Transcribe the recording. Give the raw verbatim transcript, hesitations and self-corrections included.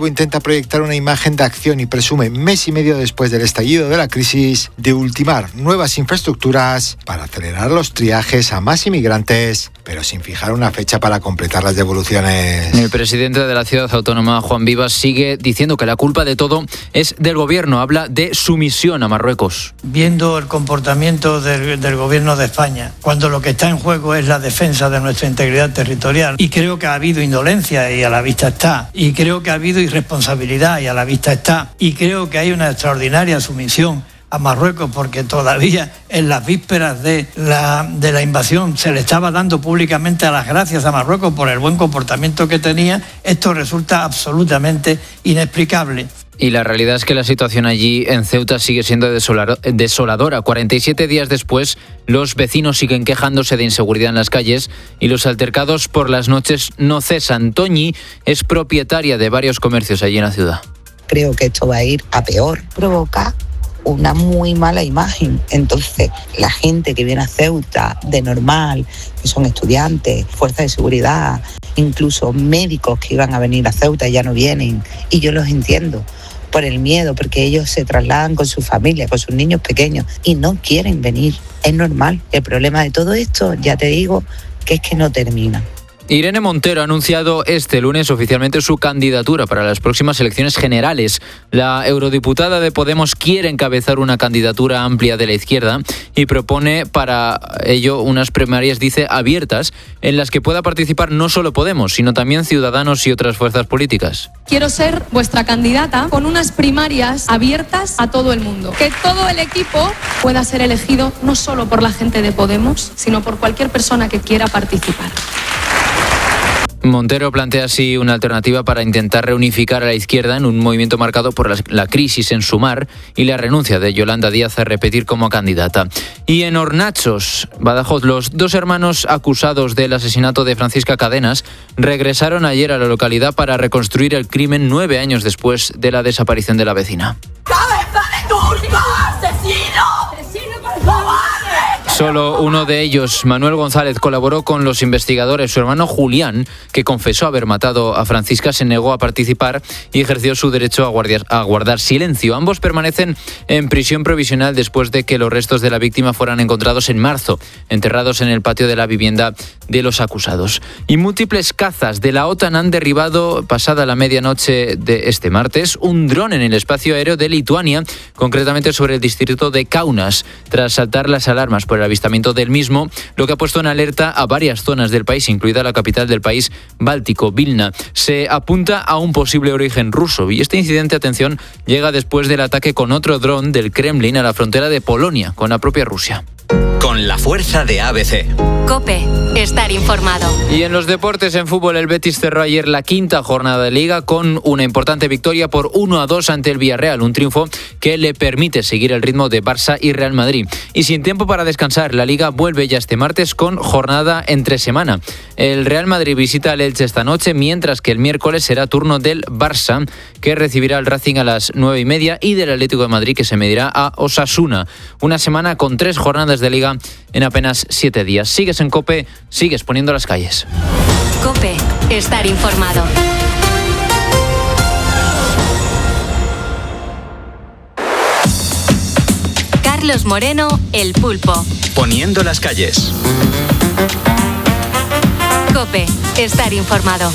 intenta proyectar una imagen de acción y presume, mes y medio después del estallido de la crisis, de ultimar nuevas infraestructuras para acelerar los triajes a más inmigrantes, pero sin fijar una fecha para completar las devoluciones. El presidente de la ciudad autónoma, Juan Vivas, sigue diciendo que la culpa de todo es del gobierno. Habla de sumisión a Marruecos. Viendo el comportamiento del, del gobierno de España, cuando lo que está en juego es la defensa de nuestra integridad territorial, y creo que ha habido indolencia y a la vista está, y creo que ha habido irresponsabilidad y a la vista está, y creo que hay una extraordinaria sumisión a Marruecos, porque todavía en las vísperas de la, de la invasión se le estaba dando públicamente las gracias a Marruecos por el buen comportamiento que tenía. Esto resulta absolutamente inexplicable. Y la realidad es que la situación allí en Ceuta sigue siendo desoladora. cuarenta y siete días después, los vecinos siguen quejándose de inseguridad en las calles y los altercados por las noches no cesan. Toñi es propietaria de varios comercios allí en la ciudad. Creo que esto va a ir a peor. Provoca una muy mala imagen. Entonces, la gente que viene a Ceuta de normal, que son estudiantes, fuerzas de seguridad, incluso médicos que iban a venir a Ceuta ya no vienen. Y yo los entiendo por el miedo, porque ellos se trasladan con su familia, con sus niños pequeños y no quieren venir. Es normal. El problema de todo esto, ya te digo, que es que no termina. Irene Montero ha anunciado este lunes oficialmente su candidatura para las próximas elecciones generales. La eurodiputada de Podemos quiere encabezar una candidatura amplia de la izquierda y propone para ello unas primarias, dice, abiertas, en las que pueda participar no solo Podemos, sino también Ciudadanos y otras fuerzas políticas. Quiero ser vuestra candidata con unas primarias abiertas a todo el mundo. Que todo el equipo pueda ser elegido no solo por la gente de Podemos, sino por cualquier persona que quiera participar. Montero plantea así una alternativa para intentar reunificar a la izquierda en un movimiento marcado por la, la crisis en Sumar y la renuncia de Yolanda Díaz a repetir como candidata. Y en Hornachos, Badajoz, los dos hermanos acusados del asesinato de Francisca Cadenas regresaron ayer a la localidad para reconstruir el crimen nueve años después de la desaparición de la vecina. ¡Cabeza de turco! ¡Asesino! ¡Asesino, por favor! Solo uno de ellos, Manuel González, colaboró con los investigadores. Su hermano Julián, que confesó haber matado a Francisca, se negó a participar y ejerció su derecho a guardar, a guardar silencio. Ambos permanecen en prisión provisional después de que los restos de la víctima fueran encontrados en marzo, enterrados en el patio de la vivienda de los acusados. Y múltiples cazas de la OTAN han derribado, pasada la medianoche de este martes, un dron en el espacio aéreo de Lituania, concretamente sobre el distrito de Kaunas, tras saltar las alarmas por el avistamiento del mismo, lo que ha puesto en alerta a varias zonas del país, incluida la capital del país báltico, Vilna. Se apunta a un posible origen ruso y este incidente, atención, llega después del ataque con otro dron del Kremlin a la frontera de Polonia con la propia Rusia. Con la fuerza de A B C. COPE, estar informado. Y en los deportes, en fútbol, el Betis cerró ayer la quinta jornada de Liga con una importante victoria por uno a dos ante el Villarreal, un triunfo que le permite seguir el ritmo de Barça y Real Madrid. Y sin tiempo para descansar, la Liga vuelve ya este martes con jornada entre semana. El Real Madrid visita al Elche esta noche, mientras que el miércoles será turno del Barça, que recibirá al Racing a las nueve y media, y del Atlético de Madrid, que se medirá a Osasuna. Una semana con tres jornadas de Liga en apenas siete días. Sigues en COPE, sigues poniendo las calles. COPE, estar informado. Carlos Moreno, El Pulpo. Poniendo las calles. COPE, estar informado.